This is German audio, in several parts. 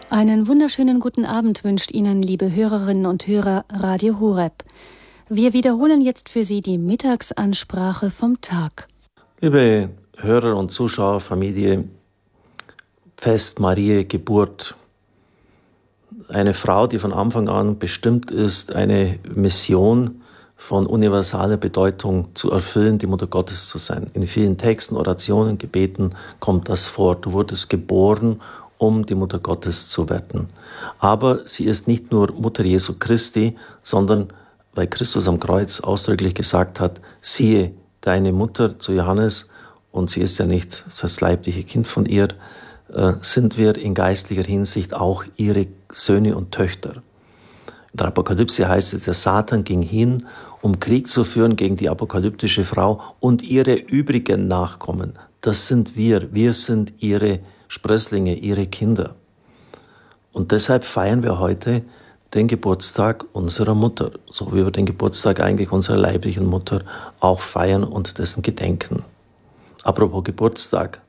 Einen wunderschönen guten Abend wünscht Ihnen, liebe Hörerinnen und Hörer, Radio Horeb. Wir wiederholen jetzt für Sie die Mittagsansprache vom Tag. Liebe Hörer und Zuschauer, Familie, Fest Mariä Geburt. Eine Frau, die von Anfang an bestimmt ist, eine Mission von universaler Bedeutung zu erfüllen, die Mutter Gottes zu sein. In vielen Texten, Orationen, Gebeten kommt das vor. Du wurdest geboren, um die Mutter Gottes zu werden. Aber sie ist nicht nur Mutter Jesu Christi, sondern weil Christus am Kreuz ausdrücklich gesagt hat, siehe deine Mutter zu Johannes, und sie ist ja nicht das leibliche Kind von ihr, sind wir in geistlicher Hinsicht auch ihre Söhne und Töchter. In der Apokalypse heißt es, der Satan ging hin, um Krieg zu führen gegen die apokalyptische Frau und ihre übrigen Nachkommen. Das sind wir. Wir sind ihre Sprösslinge, ihre Kinder. Und deshalb feiern wir heute den Geburtstag unserer Mutter, so wie wir den Geburtstag eigentlich unserer leiblichen Mutter auch feiern und dessen gedenken. Apropos Geburtstag.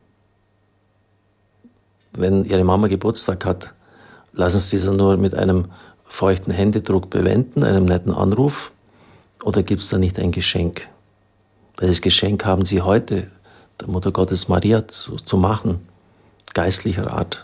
Wenn Ihre Mama Geburtstag hat, lassen Sie sie nur mit einem feuchten Händedruck bewenden, einem netten Anruf, oder gibt es da nicht ein Geschenk? Welches Geschenk haben Sie heute der Mutter Gottes Maria zu machen? Geistlicher Art.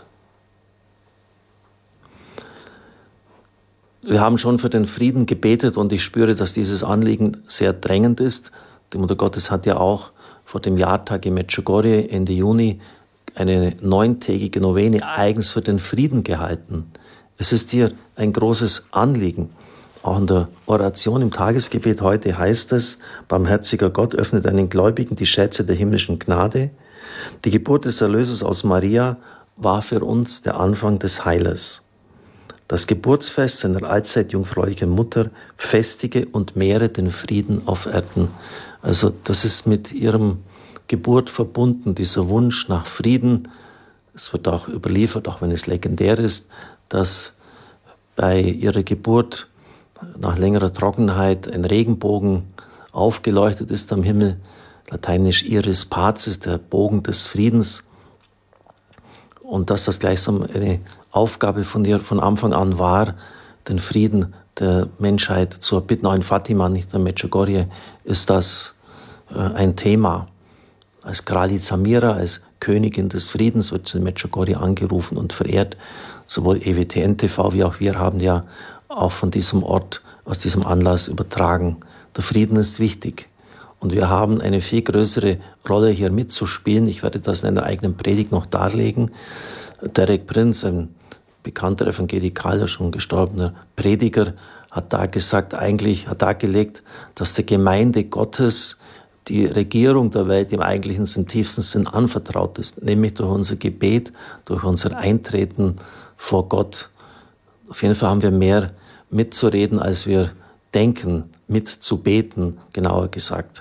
Wir haben schon für den Frieden gebetet und ich spüre, dass dieses Anliegen sehr drängend ist. Die Mutter Gottes hat ja auch vor dem Jahrtag in Medjugorje Ende Juni eine 9-tägige Novene eigens für den Frieden gehalten. Es ist ihr ein großes Anliegen. Auch in der Oration im Tagesgebet heute heißt es, barmherziger Gott öffnet einen Gläubigen die Schätze der himmlischen Gnade. Die Geburt des Erlösers aus Maria war für uns der Anfang des Heiles. Das Geburtsfest seiner allzeit jungfräulichen Mutter festige und mehre den Frieden auf Erden. Also das ist mit ihrem Geburt verbunden, dieser Wunsch nach Frieden. Es wird auch überliefert, auch wenn es legendär ist, dass bei ihrer Geburt nach längerer Trockenheit ein Regenbogen aufgeleuchtet ist am Himmel, lateinisch Iris Pacis, der Bogen des Friedens, und dass das gleichsam eine Aufgabe von ihr von Anfang an war, den Frieden der Menschheit zu erbitten. Auch in Fatima, nicht in Medjugorje, ist das ein Thema. Als Kraljica Mira, als Königin des Friedens, wird sie in Medjugorje angerufen und verehrt. Sowohl EWTN TV wie auch wir haben ja auch von diesem Ort, aus diesem Anlass übertragen. Der Frieden ist wichtig. Und wir haben eine viel größere Rolle hier mitzuspielen. Ich werde das in einer eigenen Predigt noch darlegen. Derek Prinz, ein bekannter evangelikaler, schon gestorbener Prediger, hat dargelegt, dass der Gemeinde Gottes die Regierung der Welt im eigentlichen, im tiefsten Sinn anvertraut ist, nämlich durch unser Gebet, durch unser Eintreten vor Gott. Auf jeden Fall haben wir mehr mitzureden, als wir denken, mitzubeten, genauer gesagt.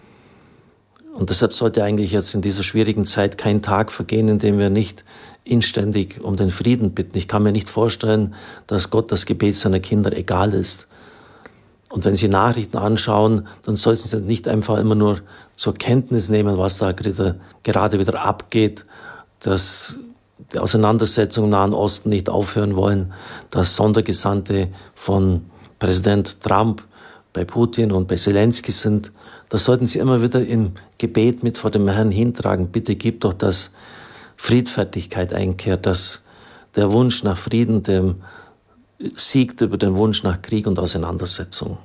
Und deshalb sollte eigentlich jetzt in dieser schwierigen Zeit kein Tag vergehen, in dem wir nicht inständig um den Frieden bitten. Ich kann mir nicht vorstellen, dass Gott das Gebet seiner Kinder egal ist. Und wenn Sie Nachrichten anschauen, dann sollten Sie nicht einfach immer nur zur Kenntnis nehmen, was da gerade wieder abgeht, dass die Auseinandersetzungen im Nahen Osten nicht aufhören wollen, dass Sondergesandte von Präsident Trump bei Putin und bei Zelensky sind. Das sollten Sie immer wieder im Gebet mit vor dem Herrn hintragen. Bitte gib doch, dass Friedfertigkeit einkehrt, dass der Wunsch nach Frieden dem siegt über den Wunsch nach Krieg und Auseinandersetzung.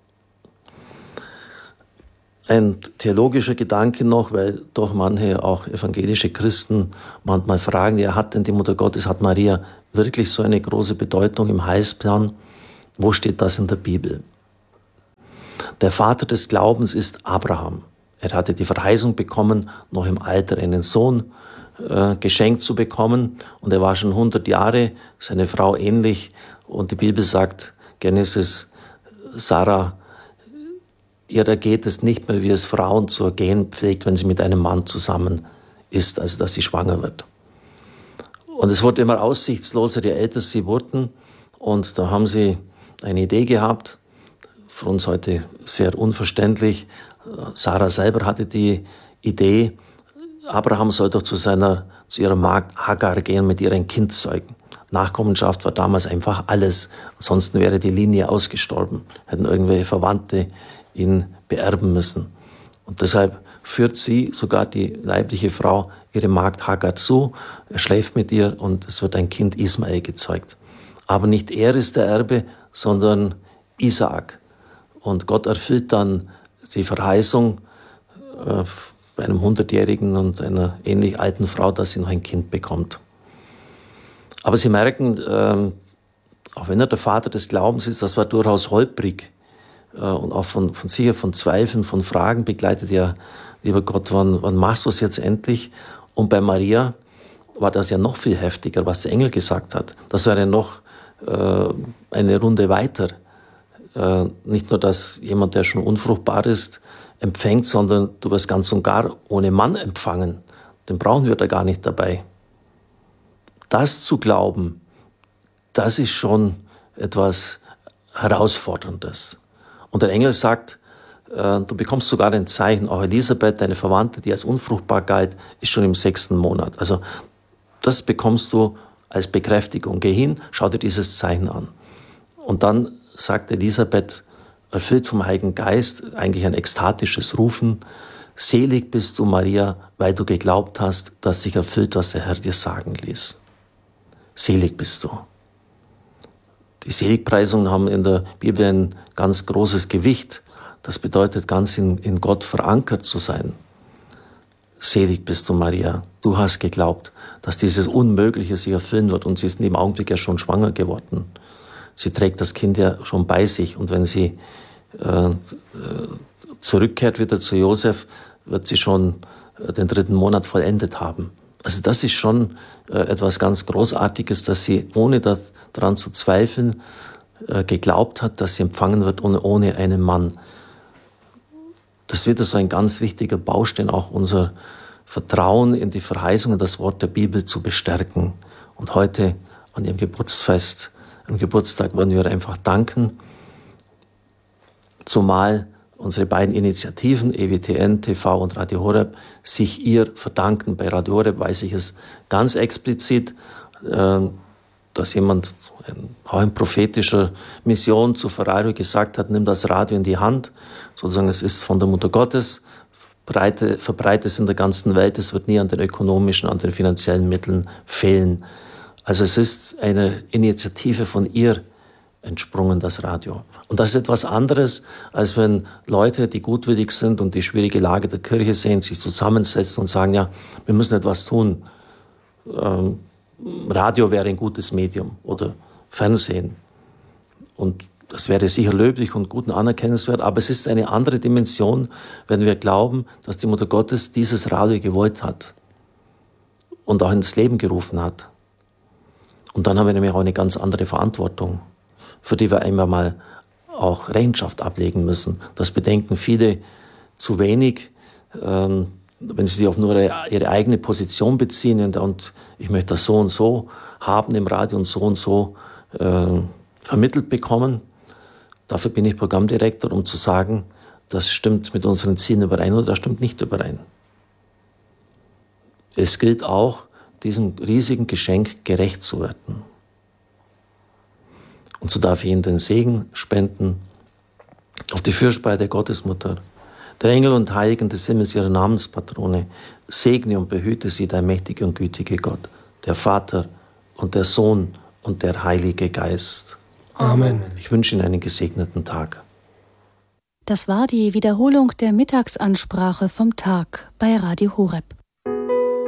Ein theologischer Gedanke noch, weil doch manche auch evangelische Christen manchmal fragen, ja, hat denn die Mutter Gottes, hat Maria wirklich so eine große Bedeutung im Heilsplan? Wo steht das in der Bibel? Der Vater des Glaubens ist Abraham. Er hatte die Verheißung bekommen, noch im Alter einen Sohn geschenkt zu bekommen, und er war schon 100 Jahre, seine Frau ähnlich, und die Bibel sagt, Genesis, Sarah, ihr ergeht es nicht mehr, wie es Frauen zu ergehen pflegt, wenn sie mit einem Mann zusammen ist, also dass sie schwanger wird. Und es wurde immer aussichtsloser, je älter sie wurden, und da haben sie eine Idee gehabt, für uns heute sehr unverständlich. Sarah selber hatte die Idee, Abraham soll doch zu ihrer Magd Hagar gehen, mit ihr ein Kind zeugen. Nachkommenschaft war damals einfach alles. Ansonsten wäre die Linie ausgestorben, hätten irgendwelche Verwandte ihn beerben müssen. Und deshalb führt sie, sogar die leibliche Frau, ihre Magd Hagar zu, er schläft mit ihr und es wird ein Kind Ismael gezeugt. Aber nicht er ist der Erbe, sondern Isaak. Und Gott erfüllt dann die Verheißung bei einem 100-Jährigen und einer ähnlich alten Frau, dass sie noch ein Kind bekommt. Aber Sie merken, auch wenn er der Vater des Glaubens ist, das war durchaus holprig und auch von Zweifeln, von Fragen begleitet. Ja, lieber Gott, wann machst du es jetzt endlich? Und bei Maria war das ja noch viel heftiger, was der Engel gesagt hat. Das wäre noch eine Runde weiter. Nicht nur, dass jemand, der schon unfruchtbar ist, empfängt, sondern du wirst ganz und gar ohne Mann empfangen. Den brauchen wir da gar nicht dabei. Das zu glauben, das ist schon etwas Herausforderndes. Und der Engel sagt, du bekommst sogar ein Zeichen, auch Elisabeth, deine Verwandte, die als unfruchtbar galt, ist schon im 6. Monat. Also das bekommst du als Bekräftigung. Geh hin, schau dir dieses Zeichen an. Und dann sagt Elisabeth, erfüllt vom Heiligen Geist, eigentlich ein ekstatisches Rufen, selig bist du, Maria, weil du geglaubt hast, dass sich erfüllt, was der Herr dir sagen ließ. Selig bist du. Die Seligpreisungen haben in der Bibel ein ganz großes Gewicht. Das bedeutet, ganz in Gott verankert zu sein. Selig bist du, Maria. Du hast geglaubt, dass dieses Unmögliche sich erfüllen wird. Und sie ist in dem Augenblick ja schon schwanger geworden. Sie trägt das Kind ja schon bei sich. Und wenn sie zurückkehrt wieder zu Josef, wird sie schon den 3. Monat vollendet haben. Also das ist schon etwas ganz Großartiges, dass sie, ohne daran zu zweifeln, geglaubt hat, dass sie empfangen wird ohne einen Mann. Das wird so ein ganz wichtiger Baustein, auch unser Vertrauen in die Verheißungen, das Wort der Bibel zu bestärken. Und heute an ihrem Geburtsfest, am Geburtstag wollen wir einfach danken, zumal unsere beiden Initiativen, EWTN, TV und Radio Horeb, sich ihr verdanken. Bei Radio Horeb weiß ich es ganz explizit, dass jemand auch in prophetischer Mission zu Ferrari gesagt hat, nimm das Radio in die Hand, sozusagen es ist von der Mutter Gottes, verbreite es in der ganzen Welt, es wird nie an den ökonomischen, an den finanziellen Mitteln fehlen. Also es ist eine Initiative von ihr entsprungen, das Radio. Und das ist etwas anderes, als wenn Leute, die gutwillig sind und die schwierige Lage der Kirche sehen, sich zusammensetzen und sagen, ja, wir müssen etwas tun. Radio wäre ein gutes Medium oder Fernsehen. Und das wäre sicher löblich und gut und anerkennenswert, aber es ist eine andere Dimension, wenn wir glauben, dass die Mutter Gottes dieses Radio gewollt hat und auch ins Leben gerufen hat. Und dann haben wir nämlich auch eine ganz andere Verantwortung, für die wir einmal mal auch Rechenschaft ablegen müssen. Das bedenken viele zu wenig, wenn sie sich auf nur ihre eigene Position beziehen und ich möchte das so und so haben im Radio und so vermittelt bekommen. Dafür bin ich Programmdirektor, um zu sagen, das stimmt mit unseren Zielen überein oder das stimmt nicht überein. Es gilt auch, diesem riesigen Geschenk gerecht zu werden. Und so darf ich Ihnen den Segen spenden auf die Fürsprache der Gottesmutter, der Engel und Heiligen des Himmels, ihrer Namenspatrone. Segne und behüte sie, der mächtige und gütige Gott, der Vater und der Sohn und der Heilige Geist. Amen. Ich wünsche Ihnen einen gesegneten Tag. Das war die Wiederholung der Mittagsansprache vom Tag bei Radio Horeb.